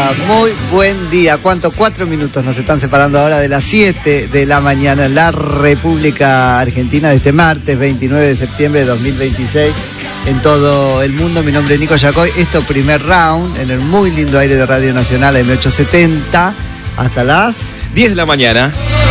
muy buen día. ¿Cuánto? 4 minutos nos están separando ahora de las 7 de la mañana en la República Argentina de este martes 29 de septiembre de 2026. En todo el mundo, mi nombre es Nico Yacoy. Esto primer round en el muy lindo aire de Radio Nacional M870 hasta las 10 de la mañana.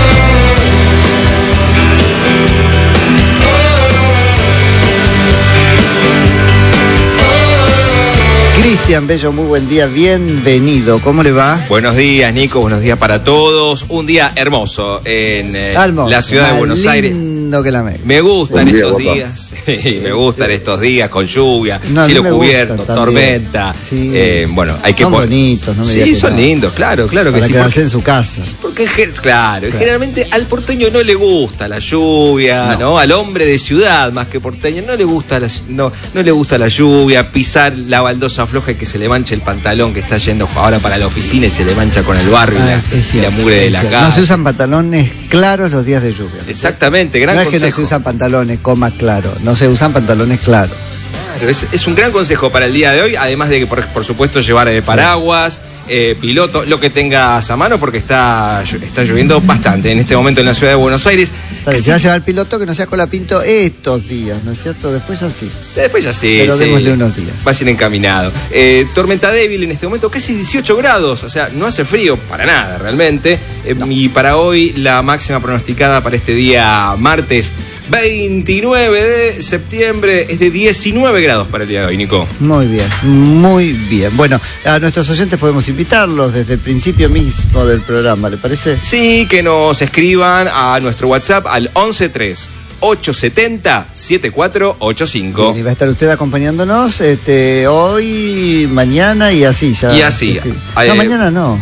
Cristian Bello, muy buen día, bienvenido. ¿Cómo le va? Buenos días, Nico, buenos días para todos. Un día hermoso en la ciudad de Buenos Aires. Que la me gustan estos días. Me gustan estos días con lluvia, cielo cubierto, tormenta. Sí. Bueno, hay que son bonitos, ¿no? Sí, son lindos, claro que para sí. Quedarse en su casa. Porque, claro, generalmente al porteño no le gusta la lluvia, ¿no? Al hombre de ciudad, más que porteño, no le gusta no le gusta la lluvia, pisar la baldosa floja y que se le manche el pantalón que está yendo ahora para la oficina y se le mancha con el barro y la mugre de la casa. No se usan pantalones claros los días de lluvia. Exactamente, gran consejo. No es que no se usan pantalones, claro, no se usan pantalones claros. Claro, es un gran consejo para el día de hoy, además de que, por supuesto, llevar paraguas, piloto, lo que tengas a mano, porque está lloviendo bastante en este momento en la ciudad de Buenos Aires. Se va a llevar el piloto que no sea colapinto estos días, ¿no es cierto? Después ya sí. Pero démosle unos días. Va a ser encaminado. Tormenta débil en este momento, casi 18 grados, o sea, no hace frío para nada realmente. No. Y para hoy la máxima pronosticada para este día martes 29 de septiembre es de 19 grados para el día de hoy, Nico. Muy bien, muy bien. Bueno, a nuestros oyentes podemos invitarlos desde el principio mismo del programa, ¿le parece? Sí, que nos escriban a nuestro WhatsApp al 113 870 7485. Bien, y va a estar usted acompañándonos hoy, mañana y así ya. Y así. No, mañana no.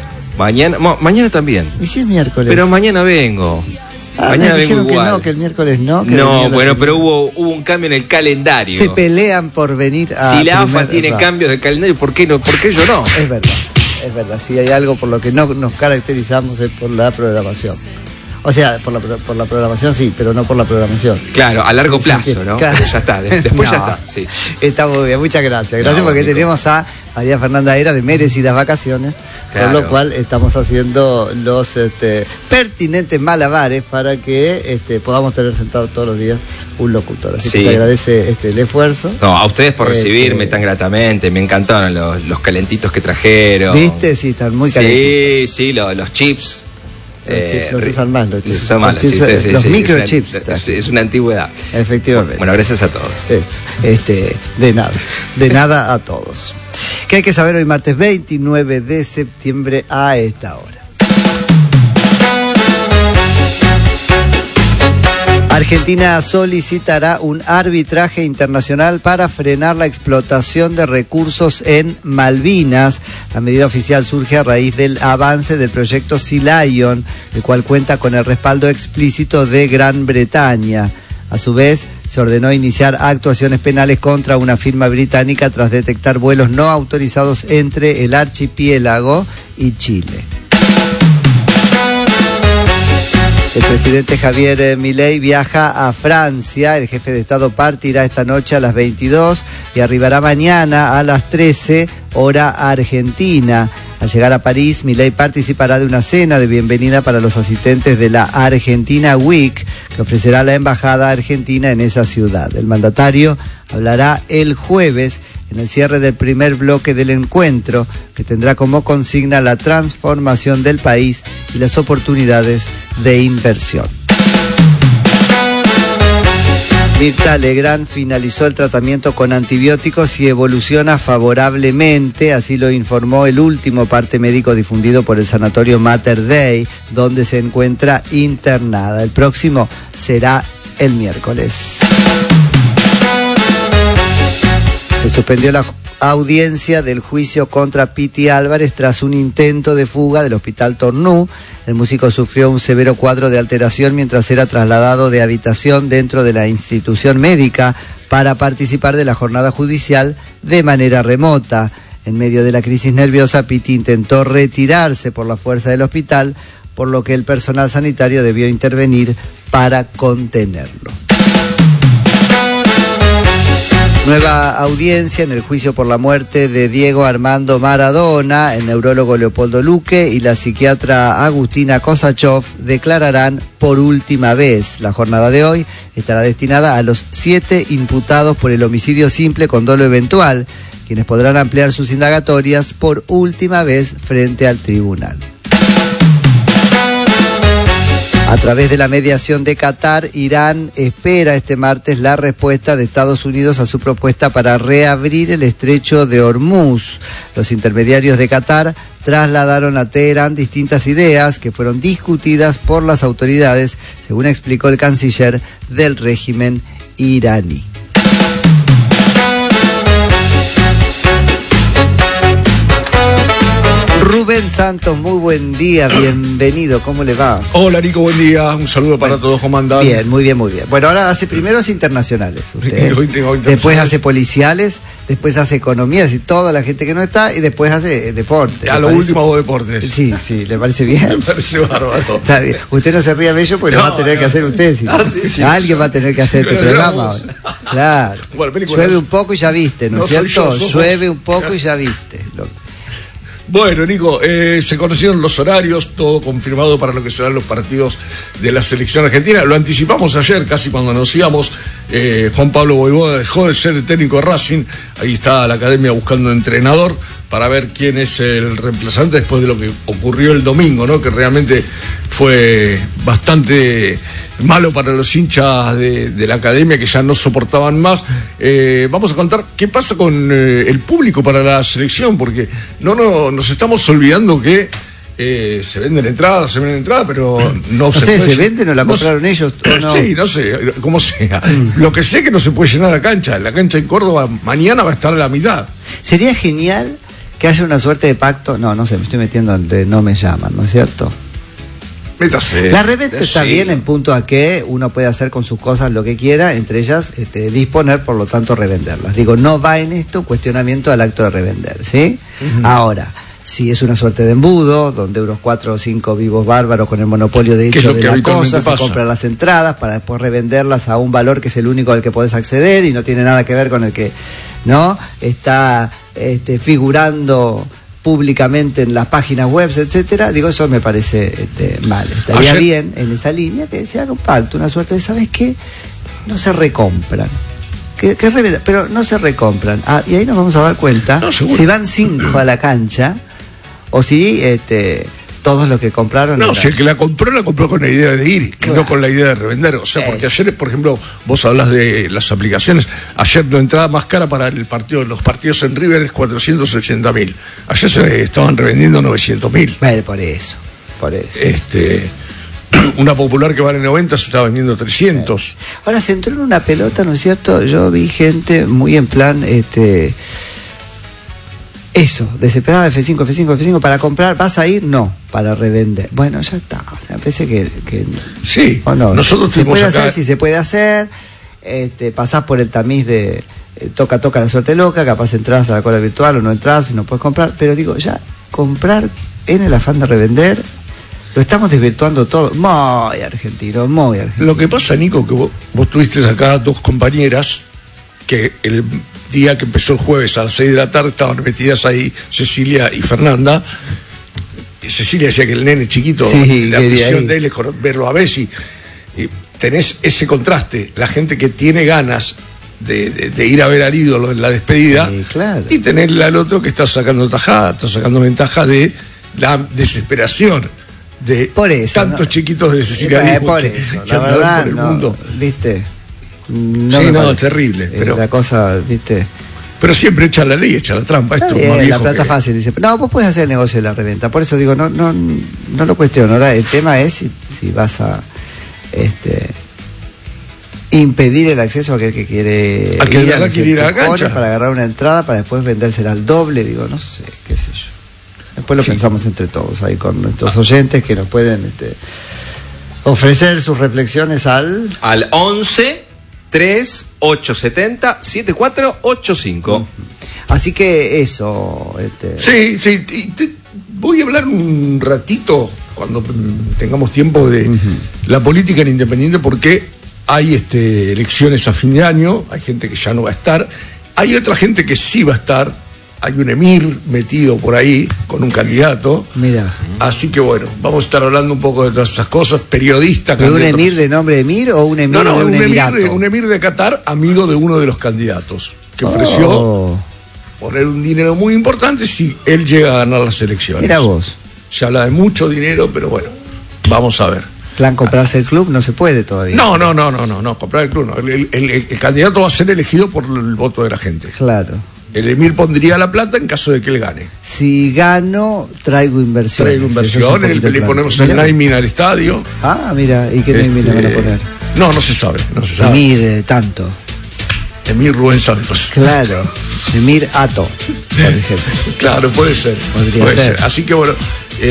Mañana también. ¿Y si es miércoles? Pero mañana vengo. Mañana me dijeron igual. Que el miércoles no. No, bueno, pero hubo un cambio en el calendario. Se pelean por venir a. Si la AFA tiene cambios de calendario, ¿por qué no? ¿Por qué yo no? Es verdad. Si hay algo por lo que no nos caracterizamos es por la programación. O sea, por la programación sí, pero no por la programación. Claro, a largo plazo, ¿no? Claro. Ya está, después ya está. Sí. Está muy bien, muchas gracias. Gracias porque tenemos a María Fernanda Era de merecidas vacaciones, claro. Por lo cual estamos haciendo los pertinentes malabares para que podamos tener sentado todos los días un locutor. Así que se agradece el esfuerzo. No, a ustedes por recibirme tan gratamente, me encantaron los calentitos que trajeron. ¿Viste? Sí, están muy calentitos. Sí, los chips. Los chips no se usan más, los chips. Se usan más, los microchips. Es una antigüedad. Efectivamente. Bueno, gracias a todos. De nada a todos. ¿Qué hay que saber hoy martes 29 de septiembre a esta hora? Argentina solicitará un arbitraje internacional para frenar la explotación de recursos en Malvinas. La medida oficial surge a raíz del avance del proyecto Sea Lion, el cual cuenta con el respaldo explícito de Gran Bretaña. A su vez, se ordenó iniciar actuaciones penales contra una firma británica tras detectar vuelos no autorizados entre el archipiélago y Chile. El presidente Javier Milei viaja a Francia. El jefe de Estado partirá esta noche a las 22 y arribará mañana a las 13, hora argentina. Al llegar a París, Milei participará de una cena de bienvenida para los asistentes de la Argentina Week, que ofrecerá la embajada argentina en esa ciudad. El mandatario hablará el jueves en el cierre del primer bloque del encuentro, que tendrá como consigna la transformación del país y las oportunidades de inversión. Mirta Legrand finalizó el tratamiento con antibióticos y evoluciona favorablemente, así lo informó el último parte médico difundido por el sanatorio Mater Dei, donde se encuentra internada. El próximo será el miércoles. Se suspendió la audiencia del juicio contra Piti Álvarez tras un intento de fuga del Hospital Tornú. El músico sufrió un severo cuadro de alteración mientras era trasladado de habitación dentro de la institución médica para participar de la jornada judicial de manera remota. En medio de la crisis nerviosa, Piti intentó retirarse por la fuerza del hospital, por lo que el personal sanitario debió intervenir para contenerlo. Nueva audiencia en el juicio por la muerte de Diego Armando Maradona. El neurólogo Leopoldo Luque y la psiquiatra Agustina Kosachov declararán por última vez. La jornada de hoy estará destinada a los 7 imputados por el homicidio simple con dolo eventual, quienes podrán ampliar sus indagatorias por última vez frente al tribunal. A través de la mediación de Qatar, Irán espera este martes la respuesta de Estados Unidos a su propuesta para reabrir el estrecho de Hormuz. Los intermediarios de Qatar trasladaron a Teherán distintas ideas que fueron discutidas por las autoridades, según explicó el canciller del régimen iraní. Rubén Santos, muy buen día, bienvenido, ¿cómo le va? Hola Nico, buen día, un saludo para todos, ¿cómo andan? Bien, muy bien, muy bien. Bueno, ahora hace primeros internacionales, usted, después hace policiales, después hace economía, así toda la gente que no está, y después hace deporte. A lo último hago deportes. Sí, ¿le parece bien? Me parece bárbaro. Está bien. Usted no se ría bello porque lo va a tener que hacer usted. Sí. Alguien va a tener que hacer este programa ahora. Claro. Bueno, llueve un poco y ya viste, ¿no es cierto? Llueve un poco y ya viste. Bueno, Nico, se conocieron los horarios, todo confirmado para lo que serán los partidos de la selección argentina. Lo anticipamos ayer, casi cuando nos íbamos. Juan Pablo Voivoda dejó de ser el técnico de Racing. Ahí está la academia buscando entrenador para ver quién es el reemplazante después de lo que ocurrió el domingo, ¿no? Que realmente fue bastante malo para los hinchas de la academia, que ya no soportaban más. Vamos a contar qué pasa con el público para la selección, porque nos estamos olvidando que se venden entradas, pero no se puede. ¿Se venden o la compraron ellos o no? Sí, no sé, como sea. Lo que sé es que no se puede llenar la cancha en Córdoba mañana va a estar a la mitad. Sería genial que haya una suerte de pacto. No sé, me estoy metiendo donde no me llaman, ¿no es cierto? Métase. La reventa está bien en punto a que uno puede hacer con sus cosas lo que quiera, entre ellas disponer, por lo tanto revenderlas. Digo, no va en esto cuestionamiento al acto de revender, ¿sí? Uh-huh. Ahora, si es una suerte de embudo, donde unos 4 o 5 vivos bárbaros con el monopolio de hecho de la cosa se compran las entradas para después revenderlas a un valor que es el único al que podés acceder y no tiene nada que ver con el que no está figurando públicamente en las páginas web, etcétera. Digo, eso me parece mal. Estaría bien en esa línea que se haga un pacto, una suerte de, ¿sabes qué? No se recompran. Pero no se recompran. Y ahí nos vamos a dar cuenta si van 5 a la cancha o si todos los que compraron. No, si el que la compró con la idea de ir, y no con la idea de revender. O sea, porque ayer, por ejemplo, vos hablas de las aplicaciones. Ayer la entrada más cara para los partidos en River es 480.000. Ayer se estaban revendiendo 900.000. Bueno, por eso. Una popular que vale 90 se está vendiendo 300. Ahora se entró en una pelota, ¿no es cierto? Yo vi gente muy en plan eso, desesperada, F5 para comprar. ¿Vas a ir? No, para revender. Bueno, ya está. O sea, parece que sí, o no, nosotros se puede acá. Hacer, si se puede hacer. Pasás por el tamiz de toca la suerte loca, capaz entras a la cola virtual o no entras y no puedes comprar. Pero digo, ya comprar en el afán de revender, lo estamos desvirtuando todo. Muy argentino. Lo que pasa, Nico, que vos tuviste acá 2 compañeras que el día que empezó el jueves a las 6 de la tarde estaban metidas ahí Cecilia y Fernanda. Cecilia decía que el nene chiquito, la visión de él es verlo a Bessi. Y tenés ese contraste, la gente que tiene ganas de ir a ver al ídolo en la despedida, claro. Y tenerle al otro que está sacando tajada, está sacando ventaja de la desesperación de por eso, tantos chiquitos de Cecilia. Por eso, la verdad, por el mundo. ¿Viste? No, es terrible. Pero la cosa, ¿viste? Pero siempre echa la ley, echa la trampa. Esto es más viejo la plata fácil, dice. No, vos podés hacer el negocio de la reventa. Por eso digo, no lo cuestiono. Ahora, el tema es si vas a impedir el acceso a aquel que quiere ir a la cancha para agarrar una entrada para después vendérsela al doble. Digo, no sé, qué sé yo. Después lo pensamos entre todos ahí con nuestros oyentes que nos pueden ofrecer sus reflexiones al 11 3 870 7485. Así que eso. Sí. Voy a hablar un ratito cuando tengamos tiempo de la política en Independiente, porque hay elecciones a fin de año, hay gente que ya no va a estar Hay otra gente que sí va a estar. Hay un emir metido por ahí con un candidato. Mira. Así que bueno, vamos a estar hablando un poco de todas esas cosas. Periodista. ¿Pero un emir de nombre emir o un emir de un emirato? Un emir de Qatar, amigo de uno de los candidatos, que ofreció poner un dinero muy importante si él llega a ganar las elecciones. Mira vos. Se habla de mucho dinero, pero bueno, vamos a ver. Plan comprarse el club no se puede todavía. No, comprar el club no. El candidato va a ser elegido por el voto de la gente. Claro. El emir pondría la plata en caso de que él gane. Si gano, traigo inversión. Le ponemos el naming al estadio. Ah, mira, ¿y qué naming le van a poner? No se sabe. Emir tanto. Emir Rubén Santos. Claro, Emir Ato, por ejemplo. Claro, puede ser. Podría ser. Así que bueno,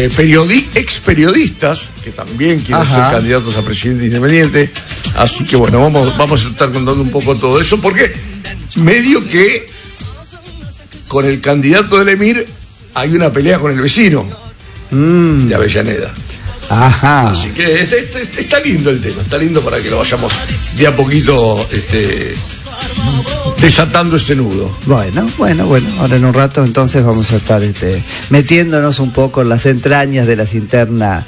ex periodistas que también quieren ser candidatos a presidente independiente. Así que bueno, vamos a estar contando un poco todo eso, porque medio que con el candidato del emir hay una pelea con el vecino de Avellaneda. Ajá. Así que está lindo el tema, está lindo para que lo vayamos de a poquito desatando ese nudo. Bueno, ahora en un rato entonces vamos a estar metiéndonos un poco en las entrañas de las internas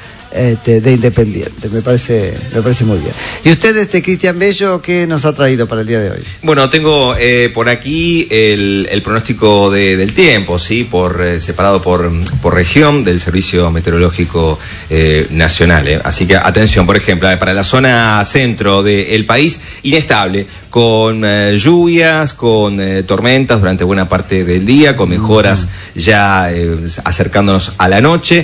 de Independiente. Me parece muy bien. ¿Y usted, Cristian Bello, qué nos ha traído para el día de hoy? Bueno, tengo por aquí el pronóstico del tiempo, ¿sí? Separado por región del Servicio Meteorológico Nacional. Así que atención, por ejemplo, para la zona centro del país, inestable, con lluvias, con tormentas durante buena parte del día, con mejoras ya acercándonos a la noche.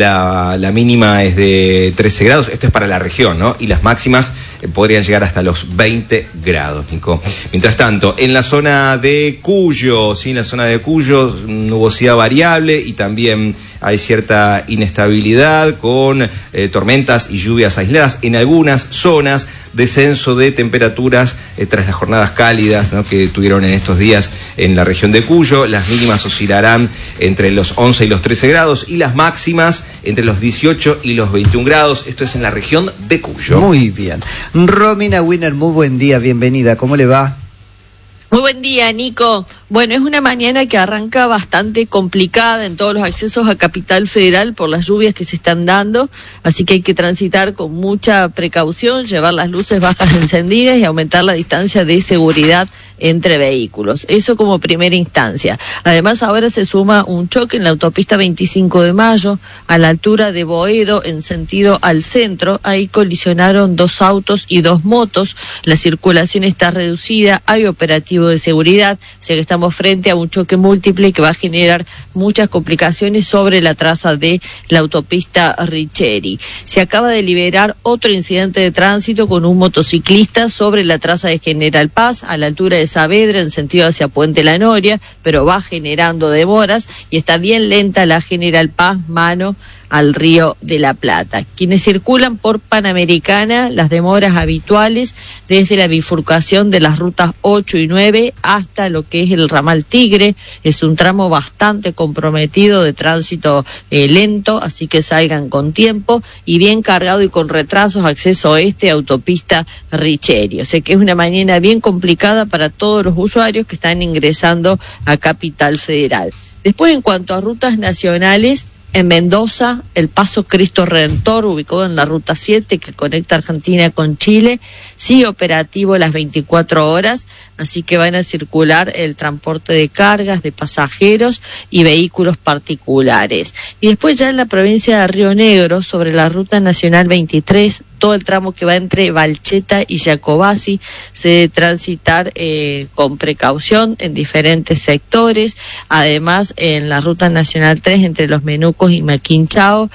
La mínima es de 13 grados, esto es para la región, ¿no? Y las máximas podrían llegar hasta los 20 grados, Nico. Mientras tanto, en la zona de Cuyo, ¿sí? En la zona de Cuyo, nubosidad variable y también hay cierta inestabilidad con tormentas y lluvias aisladas en algunas zonas, descenso de temperaturas tras las jornadas cálidas, ¿no? Que tuvieron en estos días en la región de Cuyo. Las mínimas oscilarán entre los 11 y los 13 grados y las máximas entre los 18 y los 21 grados. Esto es en la región de Cuyo. Muy bien. Romina Winner, muy buen día, bienvenida. ¿Cómo le va? Muy buen día, Nico. Bueno, es una mañana que arranca bastante complicada en todos los accesos a Capital Federal por las lluvias que se están dando, así que hay que transitar con mucha precaución, llevar las luces bajas encendidas y aumentar la distancia de seguridad entre vehículos. Eso como primera instancia. Además, ahora se suma un choque en la autopista 25 de Mayo, a la altura de Boedo, en sentido al centro. Ahí colisionaron 2 autos y 2 motos. La circulación está reducida, hay operativo de seguridad, o sea que estamos frente a un choque múltiple que va a generar muchas complicaciones sobre la traza de la autopista Richeri. Se acaba de liberar otro incidente de tránsito con un motociclista sobre la traza de General Paz, a la altura de Saavedra, en sentido hacia Puente La Noria, pero va generando demoras y está bien lenta la General Paz, mano al Río de la Plata. Quienes circulan por Panamericana, las demoras habituales desde la bifurcación de las rutas 8 y 9 hasta lo que es el ramal Tigre. Es un tramo bastante comprometido de tránsito lento, así que salgan con tiempo y bien cargado y con retrasos, acceso oeste, autopista Richeri. O sea que es una mañana bien complicada para todos los usuarios que están ingresando a Capital Federal. Después, en cuanto a rutas nacionales, en Mendoza, el Paso Cristo Redentor, ubicado en la Ruta 7, que conecta Argentina con Chile, sigue operativo las 24 horas, así que van a circular el transporte de cargas, de pasajeros y vehículos particulares. Y después ya en la provincia de Río Negro, sobre la Ruta Nacional 23, todo el tramo que va entre Valcheta y Jacobasi se debe transitar con precaución en diferentes sectores. Además, en la Ruta Nacional 3, entre Los Menucos y Maquinchao,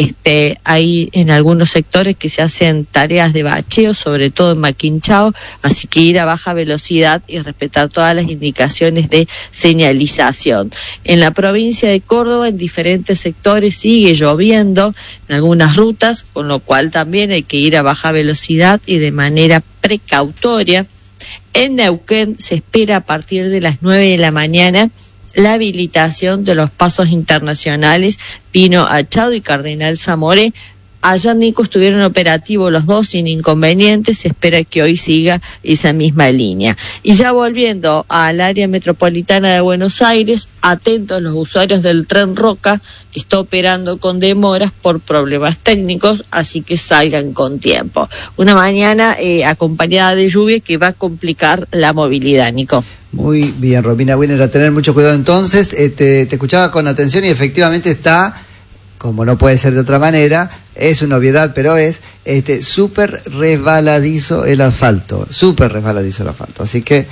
hay en algunos sectores que se hacen tareas de bacheo, sobre todo en Maquinchao, así que ir a baja velocidad y respetar todas las indicaciones de señalización. En la provincia de Córdoba, en diferentes sectores sigue lloviendo en algunas rutas, con lo cual también hay que ir a baja velocidad y de manera precautoria. En Neuquén se espera a partir de las 9 de la mañana la habilitación de los pasos internacionales Pino Achado y Cardenal Zamoré Ayer, Nico, estuvieron operativos los dos sin inconvenientes, se espera que hoy siga esa misma línea. Y ya volviendo al área metropolitana de Buenos Aires, atentos los usuarios del tren Roca, que está operando con demoras por problemas técnicos, así que salgan con tiempo. Una mañana acompañada de lluvia que va a complicar la movilidad, Nico. Muy bien, Romina Wiener, a tener mucho cuidado entonces. Te escuchaba con atención y efectivamente está, como no puede ser de otra manera, es una obviedad, pero es súper resbaladizo el asfalto, así que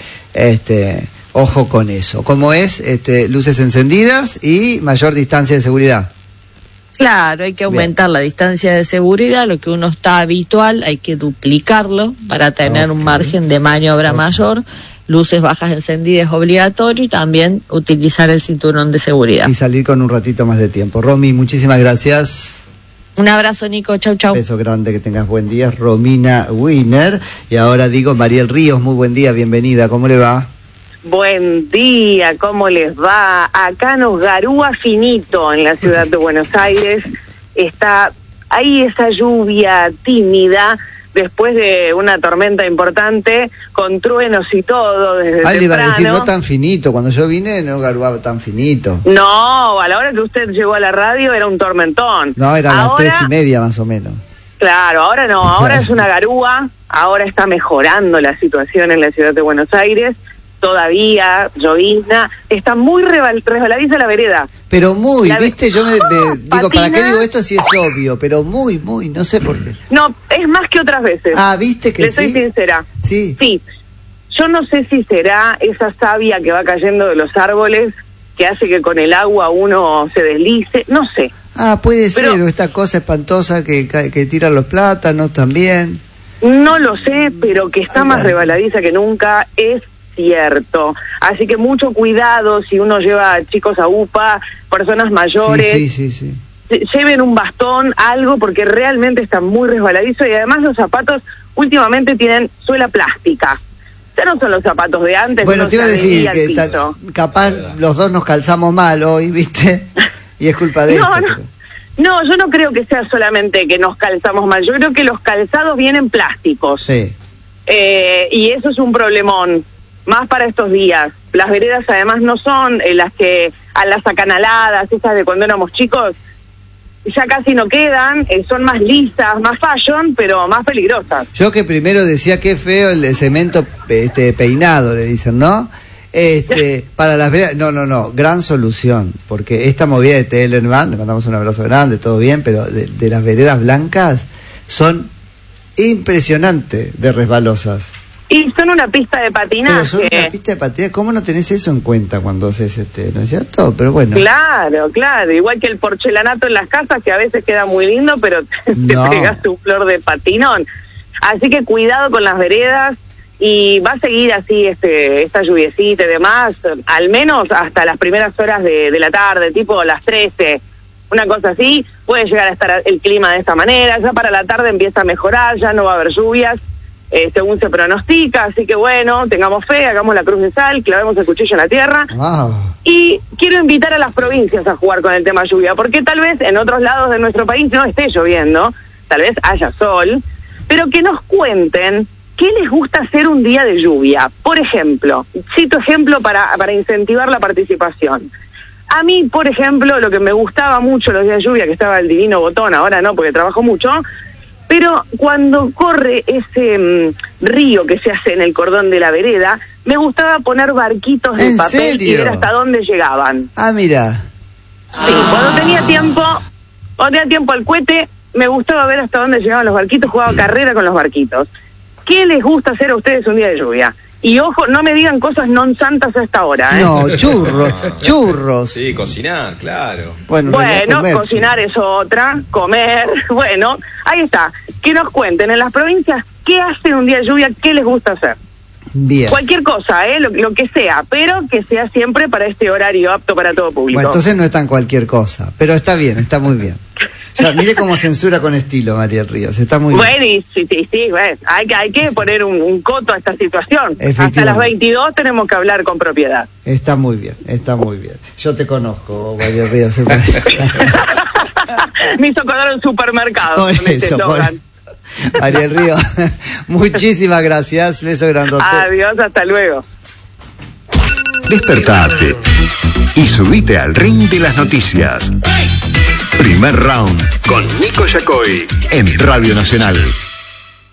ojo con eso. Como es, luces encendidas y mayor distancia de seguridad. Claro, hay que aumentar la distancia de seguridad, lo que uno está habitual, hay que duplicarlo para tener un margen de maniobra mayor. Luces bajas encendidas obligatorio y también utilizar el cinturón de seguridad. Y salir con un ratito más de tiempo. Romy, muchísimas gracias. Un abrazo, Nico. Chau, chau. Beso grande, que tengas buen día. Romina Wiener. Y ahora digo, Mariel Ríos, muy buen día, bienvenida. ¿Cómo le va? Buen día, ¿cómo les va? Acá nos garúa finito en la ciudad de Buenos Aires. Está ahí esa lluvia tímida después de una tormenta importante, con truenos y todo desde temprano. Le iba a decir, no tan finito, cuando yo vine no garuaba tan finito. No, a la hora que usted llegó a la radio era un tormentón. No, eran las 3:30 más o menos. Claro, ahora no, ahora es una garúa, ahora está mejorando la situación en la ciudad de Buenos Aires, todavía llovizna, está muy resbaladiza la vereda. Pero muy, ¿viste? Yo me digo, ¿para qué digo esto si es obvio? Pero muy, no sé por qué. No, es más que otras veces. Ah, ¿viste que sí? Le soy sincera. Sí. Sí. Yo no sé si será esa savia que va cayendo de los árboles que hace que con el agua uno se deslice, no sé. Ah, puede ser, o esta cosa espantosa que tiran los plátanos también. No lo sé, pero que está más resbaladiza que nunca es cierto. Así que mucho cuidado si uno lleva chicos a UPA, personas mayores. Sí. Lleven un bastón, algo, porque realmente está muy resbaladizo y además los zapatos últimamente tienen suela plástica. Ya no son los zapatos de antes. Bueno, te iba a decir que capaz los dos nos calzamos mal hoy, ¿viste? Y es culpa de eso. No, yo no creo que sea solamente que nos calzamos mal. Yo creo que los calzados vienen plásticos. Sí. Y eso es un problemón, más para estos días. Las veredas además no son las que a las acanaladas, esas de cuando éramos chicos, ya casi no quedan, son más lisas, más fashion, pero más peligrosas. Yo que primero decía que feo el cemento peinado, le dicen, ¿no? Para las veredas, no, gran solución, porque esta movida de Tellerman, le mandamos un abrazo grande, todo bien, pero de las veredas blancas son impresionantes de resbalosas. Y son una pista de patinaje. Pero son una pista de patinaje, ¿cómo no tenés eso en cuenta cuando haces no es cierto? Pero bueno. Claro, igual que el porcelanato en las casas, que a veces queda muy lindo, pero te pegas tu flor de patinón. Así que cuidado con las veredas, y va a seguir así esta lluviecita y demás, al menos hasta las primeras horas de la tarde, tipo las 13, una cosa así. Puede llegar a estar el clima de esta manera, ya para la tarde empieza a mejorar, ya no va a haber lluvias, según se pronostica, así que bueno, tengamos fe, hagamos la cruz de sal, clavemos el cuchillo en la tierra. Wow. Y quiero invitar a las provincias a jugar con el tema lluvia, porque tal vez en otros lados de nuestro país no esté lloviendo, tal vez haya sol, pero que nos cuenten qué les gusta hacer un día de lluvia. Por ejemplo, cito ejemplo para incentivar la participación. A mí, por ejemplo, lo que me gustaba mucho los días de lluvia, que estaba el divino botón, ahora no, porque trabajo mucho, pero cuando corre ese río que se hace en el cordón de la vereda, me gustaba poner barquitos de papel. ¿Serio? Y ver hasta dónde llegaban. Ah, mira. Sí, cuando tenía tiempo al cohete, me gustaba ver hasta dónde llegaban los barquitos, jugaba carrera con los barquitos. ¿Qué les gusta hacer a ustedes un día de lluvia? Y ojo, no me digan cosas non santas a esta hora, ¿eh? No, churros. Sí, cocinar, claro. Bueno, cocinar es otra, comer, bueno, ahí está. Que nos cuenten en las provincias qué hacen un día de lluvia, qué les gusta hacer. Bien. Cualquier cosa, lo que sea, pero que sea siempre para este horario apto para todo público. Bueno, entonces no es tan cualquier cosa, pero está bien, está muy bien. O sea, mire cómo censura con estilo Mariel Ríos, está muy bien. Bueno, sí, bueno, hay que poner un coto a esta situación. Hasta las 22 tenemos que hablar con propiedad. Está muy bien. Yo te conozco, Mariel Ríos. Me hizo acordar un supermercado. Por con este eso, eslogan. Ariel Río, muchísimas gracias. Beso grandote. Adiós, hasta luego. Despertate y subite al ring de las noticias. Primer round con Nico Yacoy en Radio Nacional.